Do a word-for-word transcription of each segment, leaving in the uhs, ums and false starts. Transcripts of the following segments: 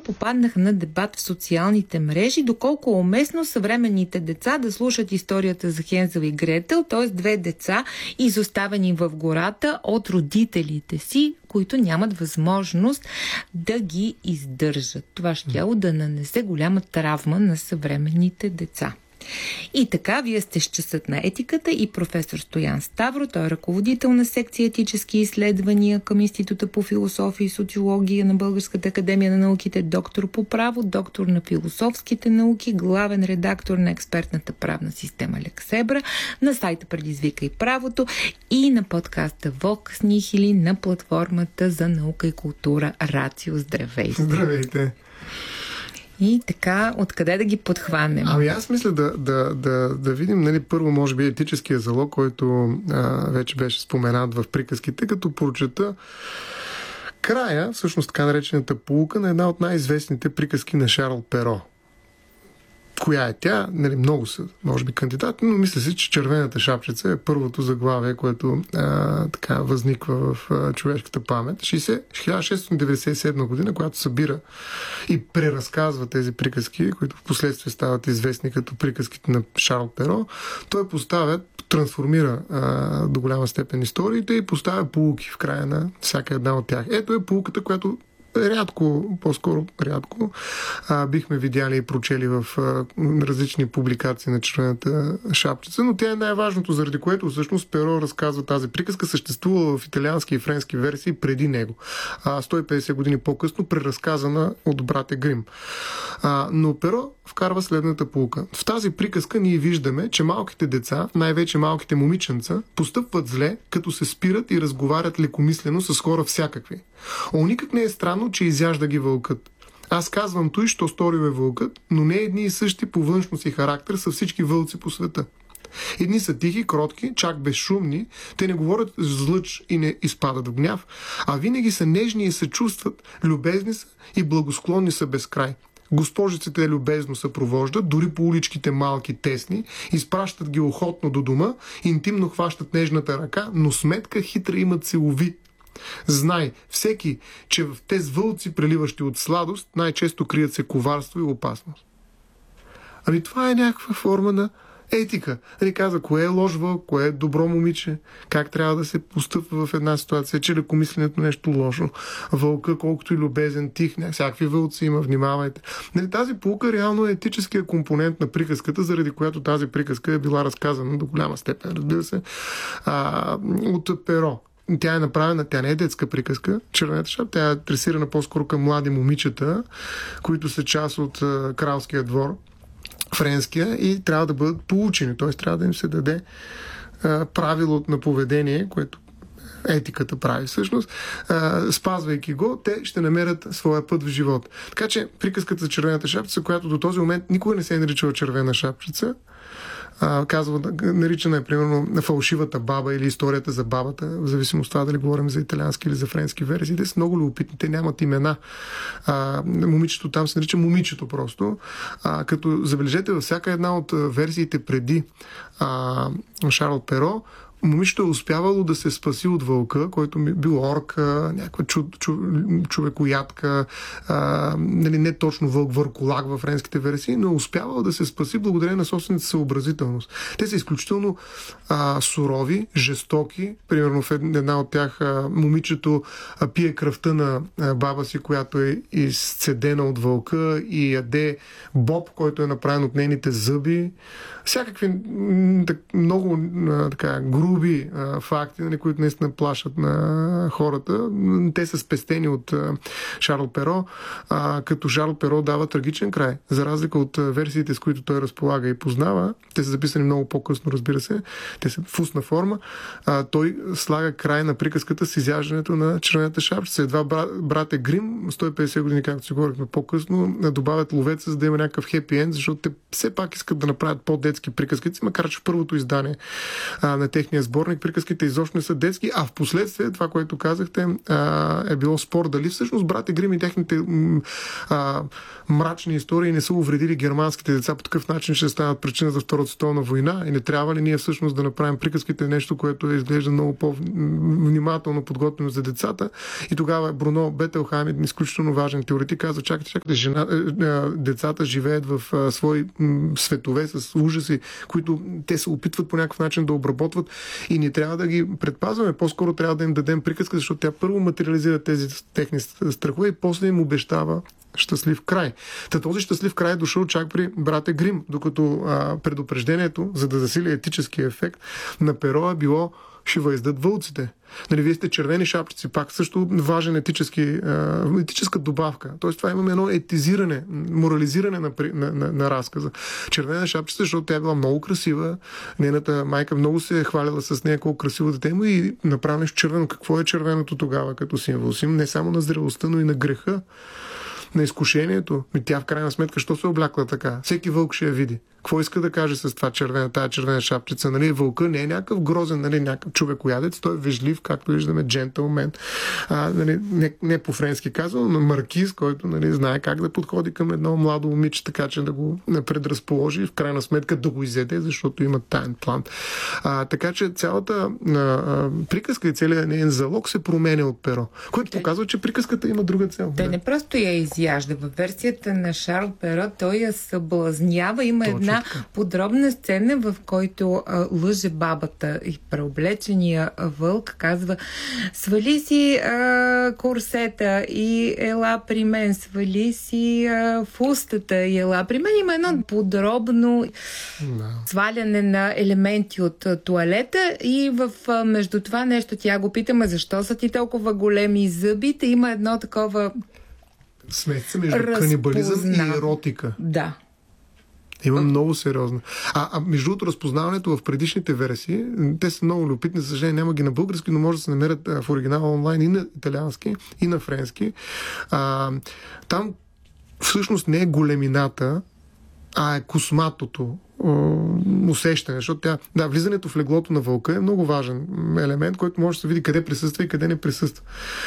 попаднаха на дебат в социалните мрежи, доколко е уместно съвременните деца да слушат историята за Хензел и Гретел, т.е. две деца, изоставени в гората от родителите си, които нямат възможност да ги издържат. Това щяло да нанесе голяма травма на съвременните деца. И така, вие сте с часът на етиката и професор Стоян Ставро. Той е ръководител на секция етически изследвания към Института по философия и социология на Българската академия на науките, доктор по право, доктор на философските науки, главен редактор на експертната правна система Лексебра, на сайта Предизвикай правото и на подкаста Vox Nihili на платформата за наука и култура Рацио. Здравейте! Здравейте! И така, откъде да ги подхванем? Ами аз мисля да, да, да, да видим, нали, първо може би етическия залог, който а, вече беше споменат в приказките, като прочета края, всъщност така наречената поука на една от най-известните приказки на Шарл Перо. Коя е тя? Нали, много са, може би, кандидати, но мисля си, че Червената шапчица е първото заглавие, което а, така възниква в а, човешката памет. хиляда шестстотин деветдесет и седма година, която събира и преразказва тези приказки, които в последствие стават известни като приказките на Шарл Перо, той поставя, трансформира а, до голяма степен историите и поставя поуки в края на всяка една от тях. Ето е поуката, която рядко, по-скоро рядко, а, бихме видяли и прочели в а, различни публикации на Червената шапчица, но тя е най-важното, заради което всъщност Перо разказва тази приказка, съществува в италиански и френски версии преди него. А, сто и петдесет години по-късно преразказана от братя Грим. А, но Перо вкарва следната поука. В тази приказка ние виждаме, че малките деца, най-вече малките момиченца, постъпват зле, като се спират и разговарят лекомислено с хора всякакви. О, никак не е странно, че изяжда ги вълкът. Аз казвам той, що сторил е вълкът, но не едни и същи по външност и характер са всички вълци по света. Едни са тихи, кротки, чак безшумни, те не говорят злъч и не изпадат в гняв, а винаги са нежни и се чувстват, любезни са и благосклонни са безкрай. Госпожиците любезно съпровождат, дори по уличките малки, тесни, изпращат ги охотно до дома, интимно хващат нежната ръка, но сметка хитра имат силови. Знай, всеки, че в тези вълци, преливащи от сладост, най-често крият се коварство и опасност. Ами това е някаква форма на етика. Нали, каза, кое е лош вълк, кое е добро момиче, как трябва да се постъпва в една ситуация, че лекомисленето нещо лошо. Вълка, колкото и любезен, тих, всякакви вълци има, внимавайте. Нали, тази поука реално е етическия компонент на приказката, заради която тази приказка е била разказана до голяма степен, разбира се, а, от Перо. Тя е направена, тя не е детска приказка, Червената шапка, тя е адресирана по-скоро към млади момичета, които са част от а, кралския двор, френския, и трябва да бъдат поучени, т.е. трябва да им се даде а, правило на поведение, което етиката прави всъщност, а, спазвайки го, те ще намерят своя път в живота. Така че приказката за Червената шапчица, която до този момент никога не се е наричала Червена шапчица, Uh, казва, наричана е примерно фалшивата баба или историята за бабата, в зависимост от това дали говорим за италиански или за френски версии. Те са много любопитни, те нямат имена. Uh, момичето там се нарича момичето просто. Uh, като забележете, във всяка една от версиите преди uh, Шарл Перо, момичето е успявало да се спаси от вълка, който бил орка, някаква чу, чу, човекоядка, а, нали, не точно вълк, върколак във френските версии, но е успявало да се спаси благодарение на собствената съобразителност. Те са изключително а, сурови, жестоки. Примерно в една от тях а, момичето а, пие кръвта на а, баба си, която е изцедена от вълка, и яде боб, който е направен от нейните зъби. Всякакви много а, така груби а, факти, нали, които наистина плашат на хората. Те са спестени от а, Шарл Перо, а, като Шарл Перо дава трагичен край. За разлика от а, версиите, с които той разполага и познава, те са записани много по-късно, разбира се, те са в устна форма, а, той слага край на приказката с изяждането на Червената шапчица. Едва братя Грим, сто и петдесет години, както си говорихме по-късно, добавят ловеца, за да има някакъв хепи енд, защото те все пак искат да направят по-детски приказки, макар че в първото издание а, на техния сборник, приказките изобщо не са детски, а в последствие това, което казахте, е било спор дали всъщност брат Грим и техните а, мрачни истории не са увредили германските деца по такъв начин, ще станат причина за Втората световна война и не трябва ли ние всъщност да направим приказките нещо, което изглежда много по-внимателно подготвено за децата. И тогава Бруно Бетелхайм, един изключително важен теоретик, казва, чакайте, чакайте, жена, децата живеят в а, свои м, светове с ужаси, които те се опитват по някакъв начин да обработват и не трябва да ги предпазваме. По-скоро трябва да им дадем приказка, защото тя първо материализира тези техни страхове и после им обещава щастлив край. Та този щастлив край е дошъл чак при брата Грим, докато а, предупреждението, за да засили етическия ефект на Перо е било ще въздат вълците. Нали, вие сте червени шапчици, пак също важен етически, а, етическа добавка. Тоест това имаме едно етизиране, морализиране на, на, на, на разказа. Червена шапчица, защото тя е била много красива. Нейната майка много се е хваляла с нея колко красиво дете му и направи нещо червено. Какво е червеното тогава като символ? Не само на зрелостта, но и на греха, на изкушението. И тя в крайна сметка, що се облякла така? Всеки вълк ще я види. Какво иска да каже с това червена, тая червена шапчица? Нали, вълка не е някакъв грозен, нали, някакъв човекоядец, той е вежлив, както виждаме, джентълмен. А, нали, не, не по-френски казвам, но маркиз, който, нали, знае как да подходи към едно младо момиче, така че да го предразположи и в крайна сметка да го изеде, защото има таен план. А, така че цялата а, а, приказка и целият неин залог се променя от Перо, което Те... показва, че приказката има друга цел. Те не просто я изяжда. Във версията на Шарл Перо той я съблазнява. Има Точно една така. Подробна сцена, в който а, лъже бабата и преоблечения вълк казва: свали си а, корсета и ела при мен, свали си а, фустата и ела при мен. Има едно подробно да. сваляне на елементи от а, туалета и в а, между това нещо тя го питаме: защо са ти толкова големи зъбите? Има едно такова смесица между канибализъм и еротика. Да. Има много сериозно. А, а между другото, разпознаването в предишните версии, те са много любопитни, за съжаление няма ги на български, но може да се намерят а, в оригинала онлайн и на италиански, и на френски. А, там всъщност не е големината, а е косматото усещане, защото тя, да, влизането в леглото на вълка е много важен елемент, който може да се види къде присъства и къде не присъства.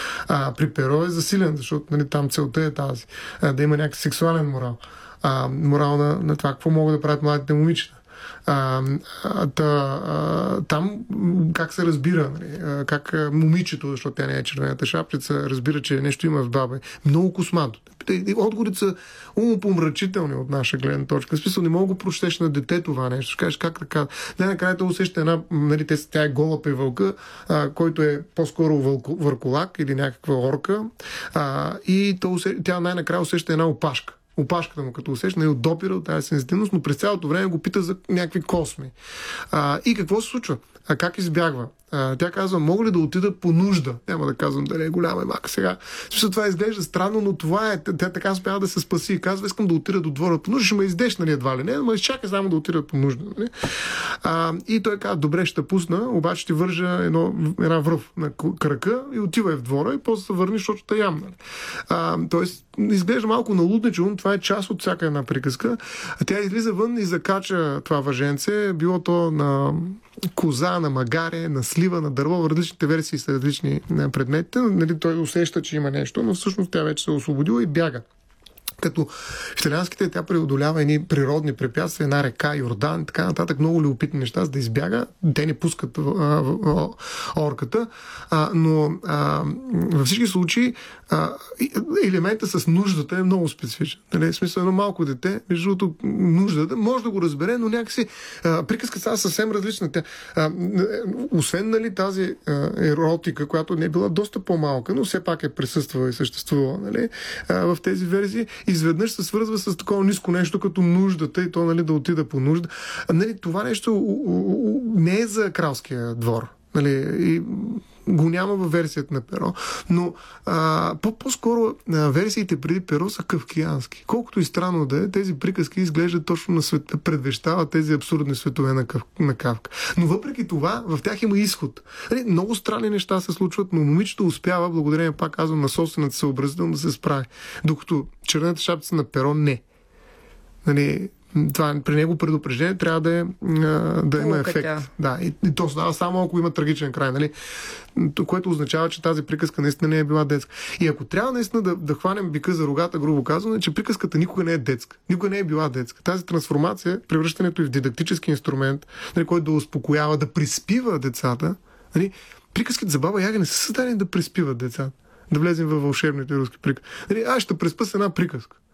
А, при Перо е засилен, защото, нали, там целта е тази, а, да има някакъв сексуален морал. А, морал на, на това, какво могат да правят младите момичета. А, а, та, а, там как се разбира, нали, как момичето, защото тя не е червената шапчица, разбира, че нещо има в баба. Много космато. Отговорите са умопомрачителни от наша гледна точка. В смисъл, не мога го прочетеш на дете това нещо. Ще кажеш как така. Най-накрая те усеща една, нали, тя е гола певълка, а, който е по-скоро вълко, върколак или някаква орка. А, и усеща, тя най-накрая усеща една опашка. Опашката му, като усеща, не допира от тази сензитивност, но през цялото време го пита за някакви косми. А, и какво се случва? А как избягва? А, тя казва: мога ли да отида по нужда? Няма да казвам дали е голяма мака сега. Смисъл, това изглежда странно, но това е. Тя така успява да се спаси и казва: искам да отида до двора по нужда, ще ме издеш, нали, едва ли не, но изчакай само да отида по нужда. Нали? А, и той казва: добре, ще пусна, обаче ще вържа едно, една връв на крака и отивай в двора и после се върни, защото те ям. Нали? А, тоест, изглежда малко налудничево, но това е част от всяка една приказка. А тя излиза вън и закача това въженце, било то на коза, на магаре, на слива, на дърво. Различните версии са различни предметите. Нали, той усеща, че има нещо, но всъщност тя вече се е освободила и бяга. Като в италианските тя преодолява едни природни препятствия, една река, Йордан и така нататък, много любопитни неща, за да избяга. Те не пускат а, а, орката, а, но а, във всички случаи а, елемента с нуждата е много специфичен. Нали? В смисъл, едно малко дете, между другото, нуждата може да го разбере, но някакси а, приказка става съвсем различна. Тя, а, освен, нали, тази а, еротика, която не е била доста по-малка, но все пак е присъствала и съществувала, нали, а, в тези версии, изведнъж се свързва с такова ниско нещо като нуждата и то, нали, да отида по нужда. А, нали, това нещо у, у, у, не е за кралския двор. Нали, и го няма във версията на Перо, но а, по-скоро а, версиите преди Перо са кавкиянски. Колкото и странно да е, тези приказки изглеждат точно на свет, предвещават тези абсурдни светове на, Кав, на Кавка. Но въпреки това, в тях има изход. Нали, много странни неща се случват, но момичето успява, благодарение, пак казвам, на собствената съобразителност да се справи. Докато червената шапчица на Перо не. Нали, това, при него предупреждение трябва да, е, да има ефект. Да, и, и то става само ако има трагичен край, нали? Което означава, че тази приказка наистина не е била детска. И ако трябва наистина да, да хванем бика за рогата, грубо казано, е, че приказката никога не е детска. Никога не е била детска. Тази трансформация, превръщането и в дидактически инструмент, нали, който да успокоява, да приспива децата. Нали? Приказките за Баба Яга не са създадени да приспиват децата. Да влезем във вълшебните руски приказки. Нали, аз ще преспа с една приказка.